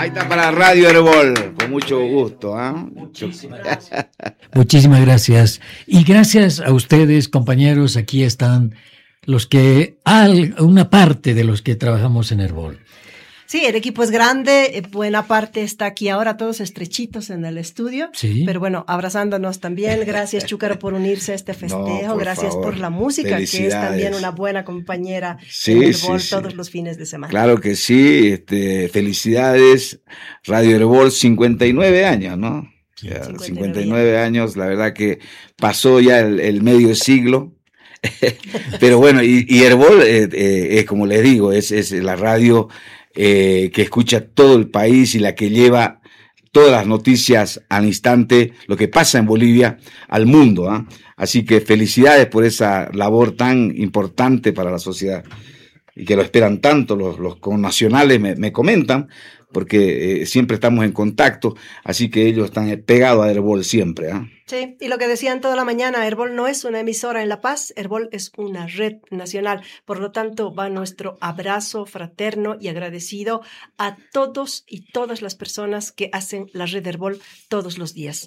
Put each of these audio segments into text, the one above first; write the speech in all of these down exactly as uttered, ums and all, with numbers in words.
Ahí está para Radio Herbol, con mucho gusto. ¿eh? Muchísimas gracias. Muchísimas gracias. Y gracias a ustedes, compañeros, aquí están los que, una parte de los que trabajamos en Herbol. Sí, el equipo es grande, buena parte está aquí ahora, todos estrechitos en el estudio, sí. Pero bueno, abrazándonos también. Gracias, Chúcaro, por unirse a este festejo, no, por gracias favor. Por la música, que es también una buena compañera sí, en Herbol sí, todos sí. los fines de semana. Claro que sí, este, felicidades, Radio Herbol, cincuenta y nueve años, ¿no? Sí, ya, cincuenta y nueve, cincuenta y nueve años, la verdad que pasó ya el, el medio siglo. Pero bueno, y, y Herbol, eh, eh, es como les digo, es, es la radio eh, que escucha todo el país y la que lleva todas las noticias al instante, lo que pasa en Bolivia, al mundo. ¿eh? Así que felicidades por esa labor tan importante para la sociedad y que lo esperan tanto los, los connacionales, me, me comentan, porque eh, siempre estamos en contacto, así que ellos están pegados a Herbol siempre. ¿eh? Sí, y lo que decían toda la mañana, Herbol no es una emisora en La Paz, Herbol es una red nacional. Por lo tanto, va nuestro abrazo fraterno y agradecido a todos y todas las personas que hacen la red Herbol todos los días.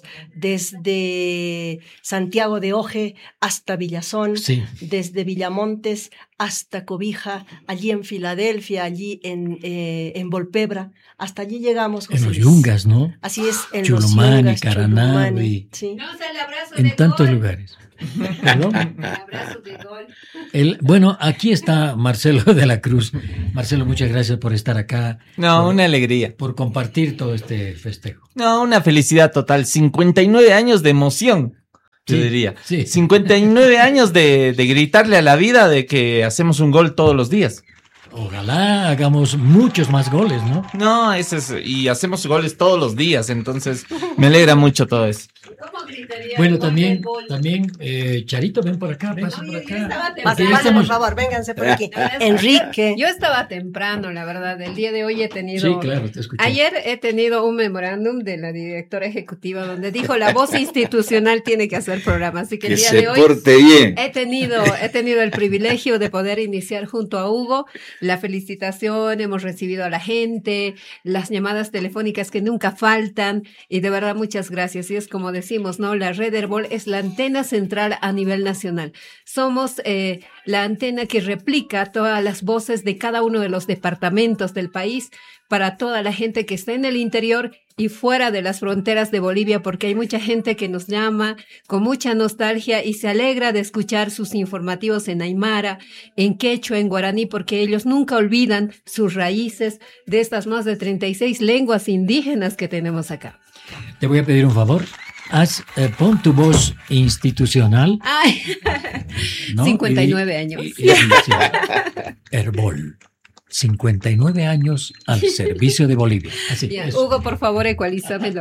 Desde Santiago de Oje hasta Villazón, sí. Desde Villamontes hasta Cobija, allí en Filadelfia, allí en, eh, en Volpebra, hasta allí llegamos. José en los Luis. Yungas, ¿no? Así es, en Chulumani, los Yungas, Caraná, Chulumani, sí. En tantos lugares. ¿Perdón? El abrazo de gol. El, bueno, aquí está Marcelo de la Cruz. Marcelo, muchas gracias por estar acá. No, por, una alegría. Por compartir todo este festejo. No, una felicidad total. cincuenta y nueve años de emoción, yo sí, diría. Sí. cincuenta y nueve años de, de gritarle a la vida de que hacemos un gol todos los días. Ojalá hagamos muchos más goles, ¿no? No, eso es, y hacemos goles todos los días, entonces me alegra mucho todo eso. ¿Cómo gritaría? Bueno, también, también eh, Charito, ven por acá, pasa por acá. Pasen, pasen, por favor, vénganse por aquí. Enrique. Yo estaba temprano, la verdad, el día de hoy he tenido... Sí, claro, te escuché. Ayer he tenido un memorándum de la directora ejecutiva donde dijo la voz institucional tiene que hacer programa, así que, que el día se de hoy porte bien. He tenido, he tenido el privilegio de poder iniciar junto a Hugo la felicitación, hemos recibido a la gente, las llamadas telefónicas que nunca faltan y de verdad muchas gracias. Y es como decimos, ¿no? La red Herbol es la antena central a nivel nacional. Somos eh, la antena que replica todas las voces de cada uno de los departamentos del país para toda la gente que está en el interior y fuera de las fronteras de Bolivia, porque hay mucha gente que nos llama con mucha nostalgia y se alegra de escuchar sus informativos en aymara, en quechua, en guaraní, porque ellos nunca olvidan sus raíces de estas más de treinta y seis lenguas indígenas que tenemos acá. Te voy a pedir un favor. Haz, eh, pon tu voz institucional. Ay, ¿no? cincuenta y nueve años. Y, y, y, sí. Herbol. cincuenta y nueve años al servicio de Bolivia. Así, ya, Hugo, por favor, ecualízamelo.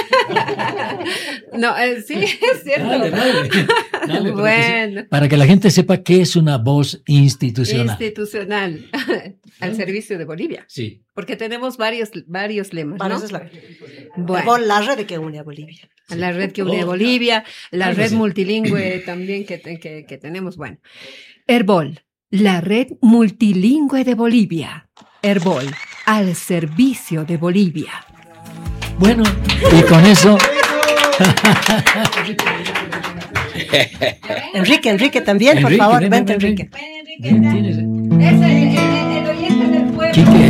No, eh, sí, es cierto. Dale, dale, dale, bueno. Para que, para que la gente sepa qué es una voz institucional. Institucional. Al servicio de Bolivia. Sí. Porque tenemos varios, varios lemas, ¿no? Es la... Bueno. La red que une a Bolivia. La red que une a Bolivia, la red multilingüe también que, que, que tenemos. Bueno, Herbol, la red multilingüe de Bolivia. Herbol, al servicio de Bolivia. Bueno, y con eso... Enrique, Enrique también, Enrique, por favor, ven, vente, Enrique. Ven, Enrique, ven. Es el, el, el oyente del pueblo. Quique,